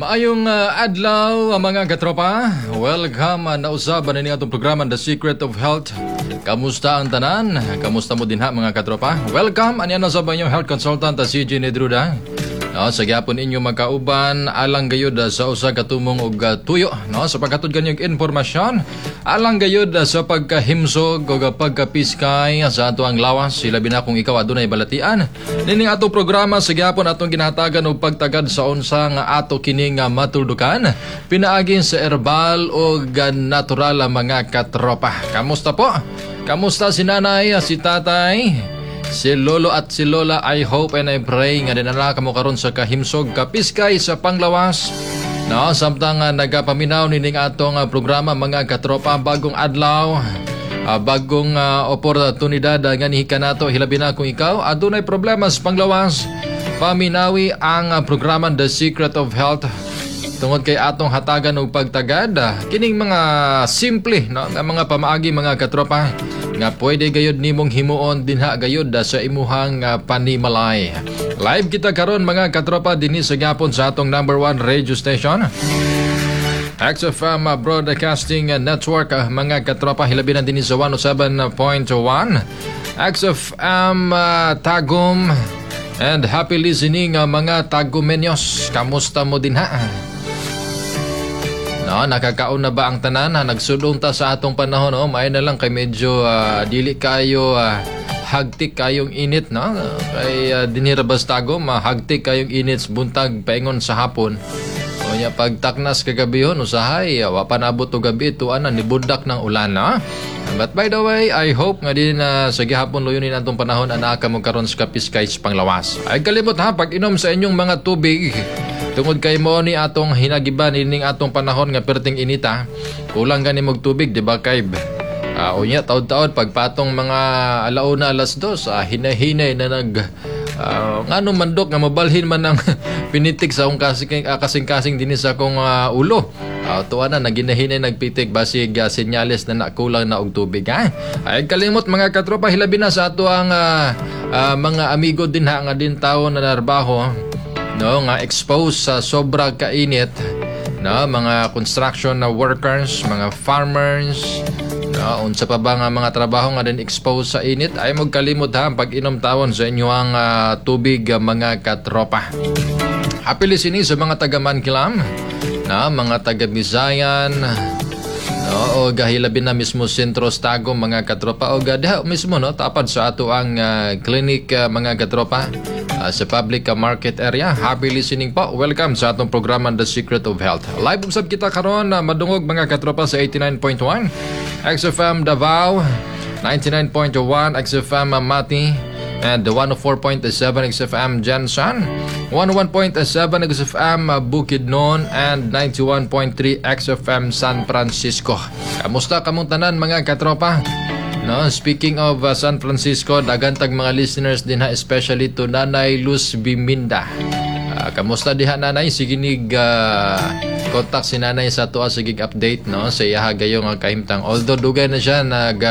Maayong adlaw mga katropa. Welcome na usaban ni atong programa The Secret of Health. Kamusta ang tanan? Kamusta mo din ha mga katropa? Welcome ani na sa inyong health consultant CJ Nedruda. Sa gyapon inyo magkauban alang gayud sa usa ka tumong og tuyo sa pagkatud kanyang impormasyon alang gayud sa pagkahimsog ug pagkapiskay sa ato ang lawas sila na kung ikaw adunay balatian nining ato programa sa gyapon atong ginahatagan og pagtagad sa unsa nga ato kining matuldukan pinaagin sa herbal ug natural mga katropa. Kamusta po? Kamusta si nanay, si tatay? Si lolo at si lola, I hope and I pray nga dinala kamo karon sa kahimsog kapiskay sa panglawas. Samtang nagapaminaw nining atong programa mga katropa bagong adlaw, bagong oportunidad nga nihika nato hilabi na kung ikaw adunay problema sa panglawas. Paminawi ang programa The Secret of Health tungod kay atong hatagan og pagtagad kining mga simple nga mga pamaagi mga katropa nga pwede gayud nimong himuon dinha gayud sa imuhang panimalay. Live kita karon mga katropa dinhi sa gyapon sa atong number 1 radio station XFM Broadcasting Network mga katropa hilabi na dinhi sa 107.1 XFM Tagum and happy listening mga Tagumenyos. Kamusta mo dinha? Nakakaon na ba ang tanan? Nagsudong ta sa atong panahon. May na lang kay medyo dili kayo hagtik kayong init. Kay dinirabas tago, hagtik kayong init buntag paingon sa hapon. Pagtaknas kagabi yun, usahay, wapanabot o gabi, tuan na nibudak ng ulan. But by the way, I hope nga din sa gihapon luyunin atong panahon anaka mo karon sa kapiskay sa panglawas. Ay kalimot ha, pag inom sa inyong mga tubig, tungod kay mo ni atong hinagiban ining atong panahon nga perting inita, kulang gani mog tubig, di ba kay? Unya taud-taud pagpatong mga alauna alas 2, hinay-hinay na ngano mandok nga mabalhin man ng pinitik sa akong kasing-kasing din sa akong ulo. Tuwa na naginahinay nagpitik basig senyales na nakulang na og tubig Ay kalimot mga katropa hilabi na sa ato ang mga amigo din nga din tawo na narbaho nga exposed sa sobra kainit mga construction na workers, mga farmers unsa pa ba nga mga trabaho nga din exposed sa init ay magkalimot ha pag-inom tawon sa inyong tubig mga katropa. Happy listening sa mga taga Mankilam mga taga Bisayan o gahilabi na mismo sentro Tago mga katropa o gada mismo tapad sa ato ang clinic mga katropa sa public market area. Happy listening po. Welcome sa atong programa The Secret of Health. Live usab kita karon madungog mga katropa sa 89.1 XFM Davao, 99.1 XFM Mati, and 104.7 XFM Jansan, 101.7 XFM Bukidnon, and 91.3 XFM San Francisco. Kamusta kamong tanan mga katropa? Speaking of San Francisco, dagantag mga listeners din especially to Nanay Luz Biminda. Kamusta diha nanay? Sige nig contact si nanay sa tuwa sige update sa iya gayong kahimtang. Although dugay na siya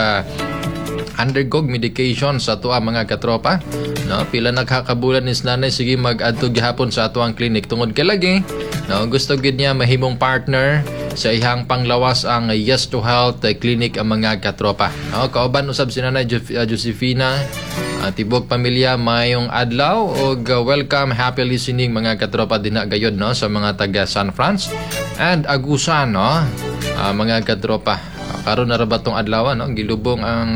undergo medication sa tuwa mga katropa. Pila nagkakabulan ni nanay sige mag-adto gihapon sa ato ang clinic tungod kay lagi gusto gid niya mahimong partner sa ihang panglawas ang Yes to Health Clinic ang mga katropa. Kauban usab si nanay Josefina tibok pamilya mayong adlaw og welcome happy listening mga katropa dinha gayod sa mga taga San Francisco and Agusan mga katropa. Karon na ra batong adlaw gilubong ang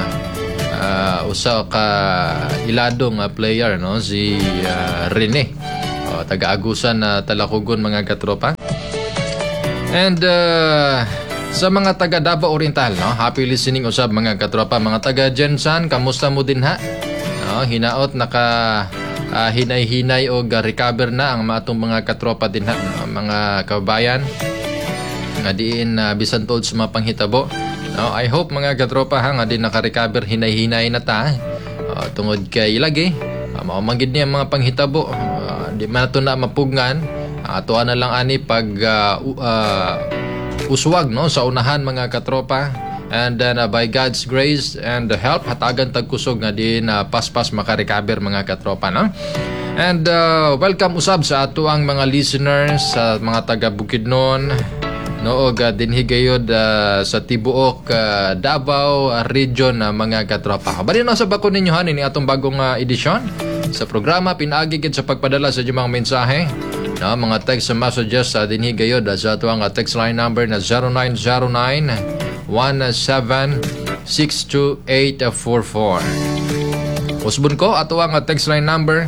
usa ka iladong player si Rene taga Agusan Talakugon mga katropa. And sa mga taga Davao Oriental happy listening usab mga katropa. Mga taga Jensan, kamusta mo din ha? Hinaot naka hinay-hinay o recover na ang atong mga katropa din ha, mga kabayan nga diin bisan tod sa mga panghitabo. I hope mga katropa nga din naka-recover hinay-hinay na ta tungod kay lagi maumagid niya mga panghitabo di man nato na mapugngan atuan na lang ani pag uswag sa unahan mga katropa. And then by God's grace and help hatagan tagkusog nga din paspas maka-recover mga katropa And welcome usab sa ato ang mga listeners sa mga taga Bukidnon, noog dinhi gayud sa tibuok Davao region mga katropa. Bali na sa bako ninyo hanin ni atong bagong edisyon sa programa pinaagi gid sa pagpadala sa mga mensahe. No, mga text messages dinhi gayud sa ato ang text line number na 0909-1762-844. Usbon ko ato ang text line number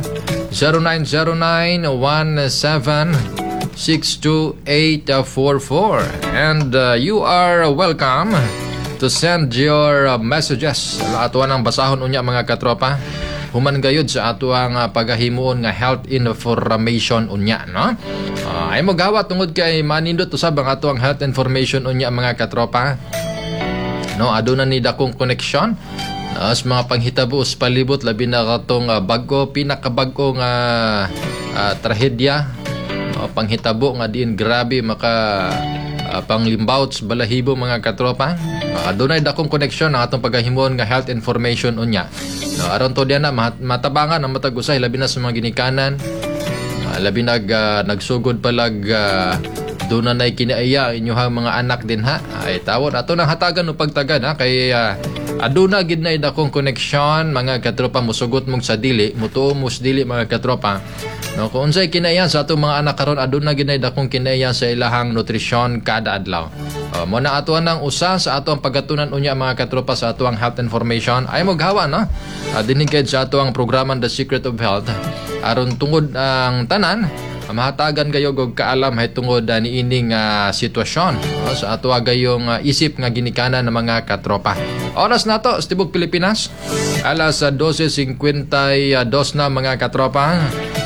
0909-1762-844. And you are welcome to send your messages. Ato ang basahon unya mga katropa. Human gayud sa ato ang pagahimuon nga health information unya, no? Ay mo gawa tungod kay manindot usab ang ato ang health information unya mga katropa. No, aduna ni dakong connection sa mga panghitabo sa palibot labi na katong pinakabag-o nga trahedya, panghitabo nga diin grabe maka panglimbawt sa balahibo mga katropa. Adunay dakong connection ang atong pagahimon nga health information unya. No, aron to diyan na matabangan ang matag usay labi na sa mga ginikanan, labi nagsugod palag doon na kinaaya inyong mga anak din ha. Ay tawon ato nang hatagan o pagtagan ha kay aduna gid na dakong connection mga katropa. Musugot mong sa dili mutuo mo sa dili mga katropa. No, kung unsay kinaiya sa atong mga anak karon aduna gid na dakong kinaiya sa ilahang nutrisyon kada adlaw. Mo na ato nang usa sa ato ang pagatunan unya mga katropa sa ato ang health information ay moghawa no. Dinigid sa ato ang programa The Secret of Health aron tungod ang tanan mahatagan kayo og kaalam hay tungod ni ining sitwasyon sa ato gayong isip nga ginikanan ng mga katropa. Oras na to sa tibok Pilipinas alas 12:52 na mga katropa.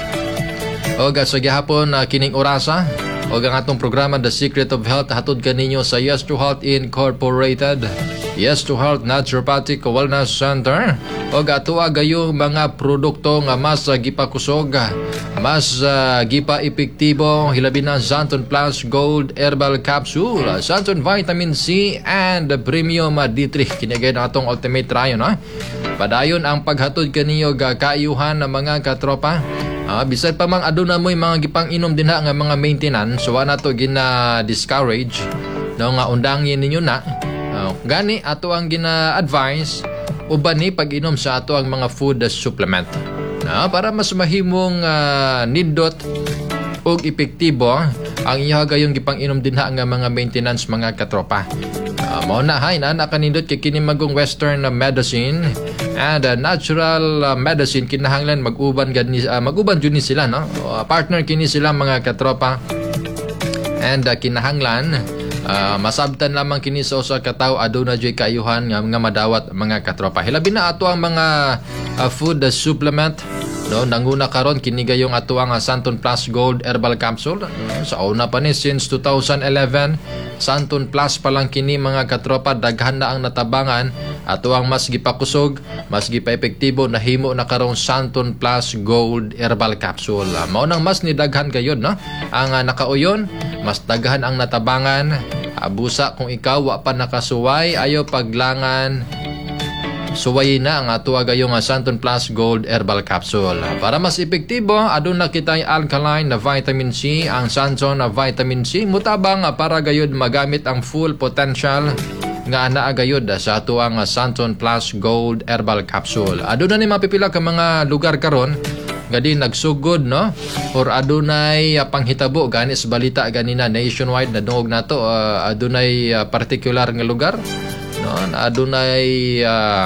O sa gihapon kining orasa o ang atong programa The Secret of Health hatod kaninyo sa Yes to Health Incorporated, Yes to Health Naturopathic Wellness Center o ato gayong mga produkto nga mas gipakusog, mas gipa epektibo hilabi na Santon Plus Gold Herbal Capsule, Santon Vitamin C and Premium D3 kinigay na atong ultimate rayon ha. Padayon ang paghatod kaniyo kaayuhan ng mga katropa. Bisan pa mang aduna mo'y mga gipang inom din nga mga maintenance so na to gina-discourage no nga undangin ninyo na gani ato ang gina-advise uban ni pag-inom sa ato ang mga food supplement para mas mahimong nindot og epektibo ang iya gayong gipang inom din nga mga maintenance mga katropa. Mao na hay na kanindot kay kini magong western medicine and natural medicine kinahanglan mag-uban jud ni sila no. Partner kini sila mga katropa. And kinahanglan masabtan lamang kini sa usa ka tawo aduna joy kaayuhan nga madawat mga katropa. Hilabi na ato ang mga food supplement no nanguna karon kini gayong ato ang Santon Plus Gold Herbal Capsule. Sa una pa ni since 2011 Santon Plus pa lang kini mga katropa, daghan na ang natabangan ato ang mas gipakusog, mas gipaepektibo na himo na karong Santon Plus Gold Herbal Capsule. Mao nang mas nidaghan gayud no ang nakauyon, mas daghan ang natabangan. Abusa kung ikaw wa pa nakasuway ayo paglangan suwayin na ang ato gayong Santon Plus Gold Herbal Capsule. Para mas epektibo, aduna kitay alkaline na vitamin C, ang Santon na vitamin C mutabang para gayud magamit ang full potential nga anaa gayud sa ato ang Santon Plus Gold Herbal Capsule. Aduna ni mapipila ka mga lugar karon nga di nagsugod no or adunay panghitabo gani sa balita ganina nationwide na dungog nato adunay particular nga lugar no adunay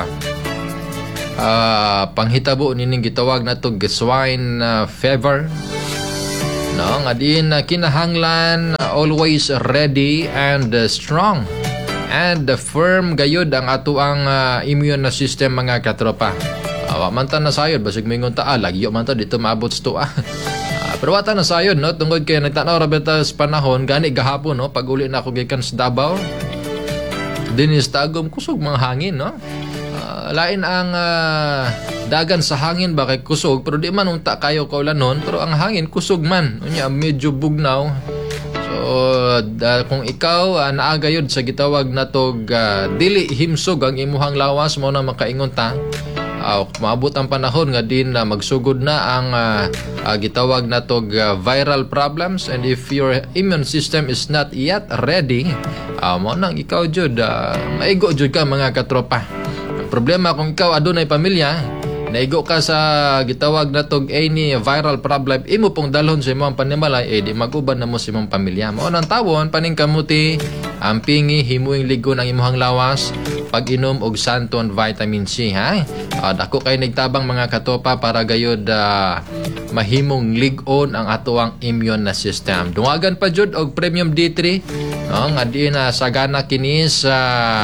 panghitabo nining gitawag nato swine fever no nga din kinahanglan always ready and strong and firm gayud ang ato ang immune system mga katropa. Man ta na sayod basig mingon ta lagyo man ta dito maabot sto pero wata na sayod no tungod kay nagtanaw ra beta sa panahon gani gahapon no pag uli na ako gikan sa Davao dinis tagom kusog mga hangin no lain ang dagan sa hangin ba kay kusog pero di man unta kayo kaulanon pero ang hangin kusog man unya medyo bugnaw. So kung ikaw naagayod sa gitawag natog dili himsog ang imuhang lawas mo na makaingon ta maabot ang panahon nga din na magsugod na ang gitawag na tog viral problems, and if your immune system is not yet ready, mo nang ikaw jud maigo jud ka mga katropa. Ang problema kung ikaw adunay pamilya, naigo ka sa gitawag na tog any viral problem, imo pong dalhon sa imong panimalay, di mag-uban na mo sa imong pamilya. Mao nang tawon paning kamuti, ang pingi himuing ligon ang imong lawas, pag-inom og santon vitamin C, ha. Dako kay nagtabang mga katopa para gayud mahimong ligon ang atoang immune na system. Dungagan pa jud og premium D3, nga di na sagana kini sa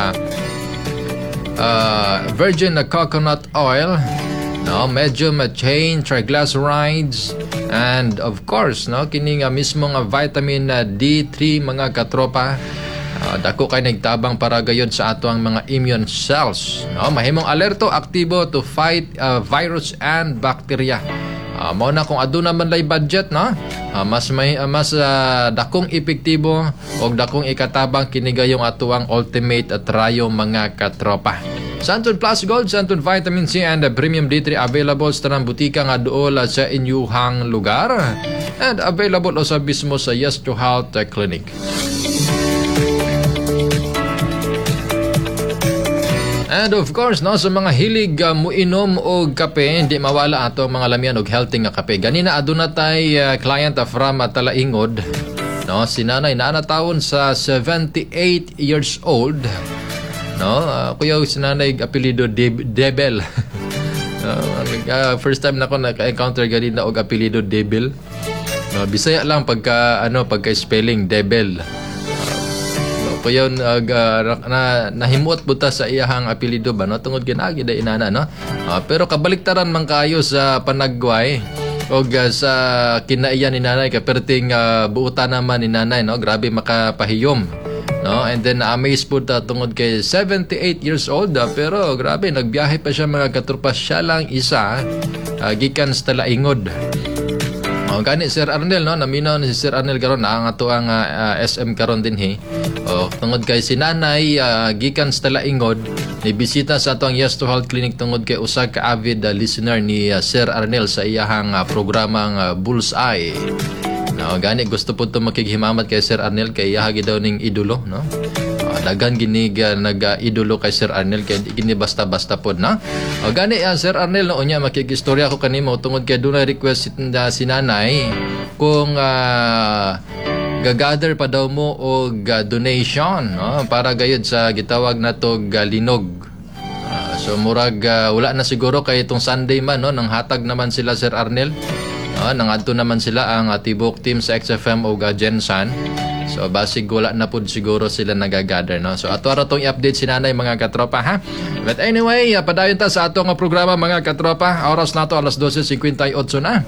virgin na coconut oil, medyo ma-chain triglycerides, and of course kini nga mismo nga vitamin D3 mga katropa. Dako kay nagtabang para gayud sa ato ang mga immune cells, mahimong alerto, aktibo to fight virus and bacteria. Mao na kung aduna man lay budget, mas dakong epektibo og dakong ikatabang kini gayong atuang ultimate trayo mga katropa. Santon Plus Gold, Santon Vitamin C, and Premium D3 available sa tanang butika nga duol sa inyuhang lugar, and available sa mismo sa Yes to Health Clinic. And of course, sa mga hilig muinom og kape, hindi mawala ato mga lamian og healthy nga kape. Ganina aduna tay client from Talaingod, si nanay na taon sa 78 years old. Kuya si nanay apelyido Debel. First time na ako naka-encounter ganina og apelyido Debel. Bisaya lang pagka spelling Debel. Kuya nahimot buta sa iyahang apelyido ba, tungod ginagi da inana, pero kabaliktaran man kayo sa panagway og sa kinaiyan ni nanay, kaperting buutan naman ni nanay, grabe makapahiyom. And then amazed po tungod kay 78 years old, pero grabe nagbiyahe pa siya mga katropa, siya lang isa gikan sa Talaingod. Gani Sir Arnel, naminaw ni si Sir Arnel karon na ang ato ang SM karon din tungod kay si nanay gikan sa Talaingod, ni bisita sa ato ang Yes to Health Clinic tungod kay usa ka avid listener ni Sir Arnel sa iyahang programang Bullseye. Gani gusto po ito makikhimamat kay Sir Arnel kay iyahagi daw ning idolo, dagan ginig nag-idolo kay Sir Arnel kay di gini basta-basta pod gani Sir Arnel unya makikistorya ko kanimo tungod kay dunay request si nanay kung gagather pa daw mo og donation para gayud sa gitawag na to linog. So murag wala na siguro kay itong Sunday man nang hatag naman sila Sir Arnel. Nangadto naman sila ang tibok team sa XFM o Gensan. So basig wala na po siguro sila nagagather, So ato ra tong i-update si nanay mga katropa, ha. But anyway, padayon ta sa atong programa mga katropa. Oras nato alas 12:58 na.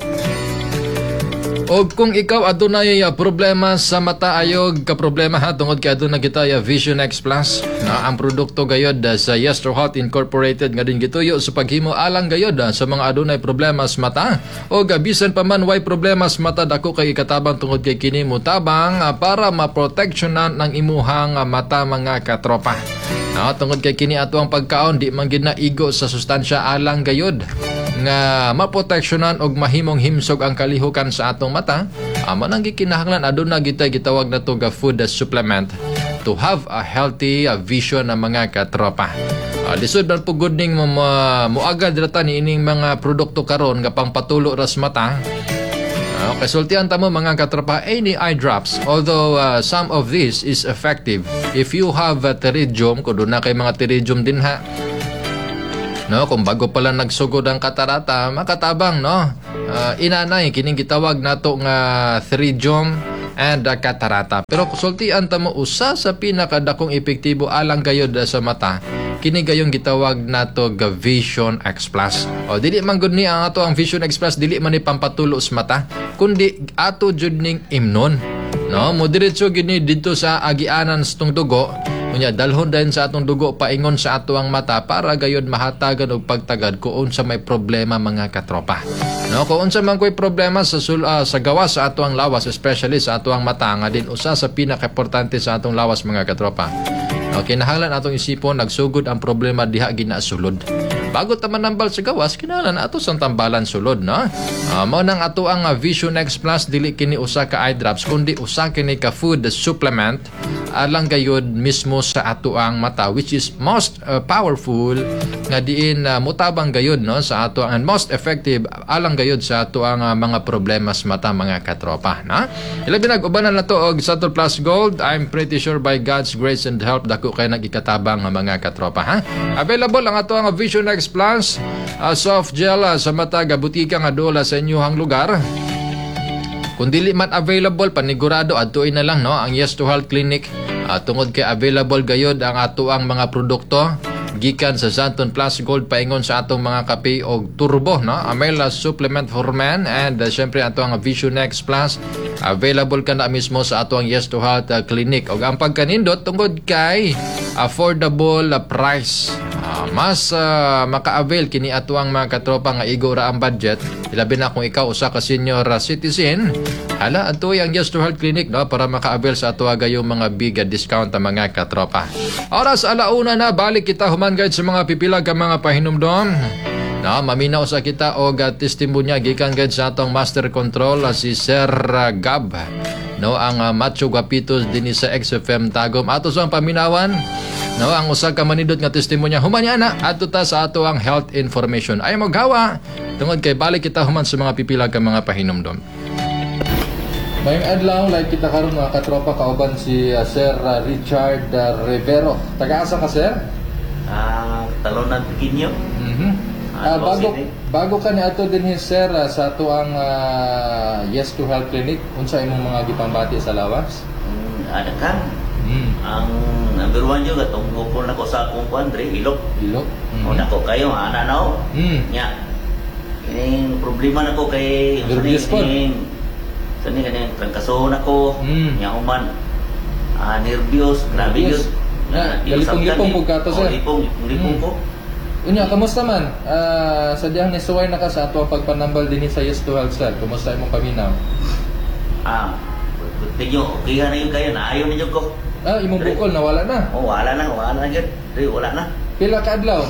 O kung ikaw adunay problema sa mata, ayog ka problema tungod kay aduna kita Vision X Plus, ang produkto gayod sa Yes to Health Incorporated nga din gituyo sa paghimo alang gayod sa mga adunay problema sa mata. O bisan pa man way problema sa mata, dako kay ikatabang tungod kay kini mutabang para maproteksyonan ng imuhang mata mga katropa. Tungod kay kini ato ang pagkaon di man gid na igo sa sustansya alang gayod nga maproteksyonan og mahimong himsog ang kalihukan sa atong mata. Amo nang gikinahanglan aduna gitawag na to food supplement to have a healthy vision na mga katropa. Lisod man po good ning moagad rata ni ining mga produkto karon nga pangpatulo ras mata. Kasultian ta mo mga katropa any eye drops, although some of this is effective if you have pterygium, kung doon na kay mga pterygium din ha. Kung bago pala nagsugod ang katarata, makatabang, inanay, kining gitawag nato nga pterygium and katarata. Pero kusultian ta mo usa sa pinakadakong epektibo alang gayod sa mata, kini gayong gitawag nato ga Vision X Plus. Dili man gud ni ang ato ang Vision X Plus, dili man ni pampatulo sa mata, kundi ato jud ning imnon. Mo diretso gini dito sa agianan sa tong dugo. Unya dalhon din sa atong dugo paingon sa ato ang mata para gayud mahatagan og pagtagad kung unsa may problema mga katropa. Kung unsa man koy problema sa gawas sa ato ang lawas, especially sa ato ang mata nga din usa sa pinakaimportante sa atong lawas mga katropa. Kinahanglan atong isipon nagsugod ang problema diha ginasulod. Bago ta manambal sa gawas, kinahanglan ato sang tambalan sulod, no? Mao nang ato ang Vision X Plus dili kini usa ka eye drops kundi usa kini ka food supplement alang gayud mismo sa ato ang mata, which is most powerful nga diin mutabang gayud, no, sa ato ang most effective alang gayud sa ato ang mga problema sa mata, mga katropa, na ilabi nag-ubanan na to og Satul Plus Gold. I'm pretty sure by God's grace and help dako kay nagikatabang nga mga katropa, ha. Available ang ato ang Vision X Plus soft gel sa mata, gabutika nga dola sa inyong lugar. Kung dili man available, panigurado adtuin na lang, no, ang Yes to Health Clinic. Tungod kay available gayod ang ato ang mga produkto gikan sa Santon Plus Gold paingon sa atong mga kape og turbo, no, Amela supplement for men, and syempre ato ang Vision X Plus available ka na mismo sa ato ang Yes to Health Clinic. Og ang pagkanindot tungod kay affordable price, mas maka-avail kini ato ang mga katropa nga igo ra ang budget, ilabi na kung ikaw usa ka senior citizen. Hala, ato ang Yes to Health Clinic, no, para maka-avail sa ato gayong mga big discount ang mga katropa. Oras alauna na, balik kita human guide sa mga pipilag ka mga pahinumdom. No, maminaw sa kita og testimonya gikan guide sa atong master control si Sir Gab, no, ang macho guapitos dinhi sa XFM Tagum. Ato sa paminawan, no, ang usa ka manidot nga testimonya human ana adto ta sa ato ang health information. Ay maghawa tungod kay balik kita human sa mga pipilag ka mga pahinumdom. Mayong adlaw, like kita karon mga katropa, kauban si Sir Richard Rivero. Taga-asa ka, sir? Talunan Pequeño. Bago ka ni ato din sir sa ato ang Yes to Health Clinic, unsa imong mga gipambati sa lawas? Ada kan? Ang number one juga itong gupon na ko sa akong kuandre, ilok. Ilok? Kung nako kayo, ana na o. Nya. Kining problema na ko kay... Sani kaning trangkaso na ko, nya human nervyos, grabe yun. Lipong-lipong po ka to, sir? Lipong ko. Unya, kamusta man? Sadyang nisuway na ka sa ato ang pagpanambal din sa Yes to Health, sir. Kamusta imong paminaw? Tinyo, okay na yun kayo, naayon ninyo ko. Imong bukol, nawala na? Wala na yun. Wala na. Pila ka adlaw?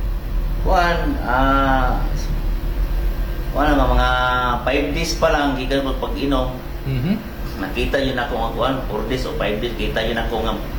Wala mga 5 days pa lang gikan mo pag-inom. Nakita yun ako nga 4 days o 5 days kita yun ako nga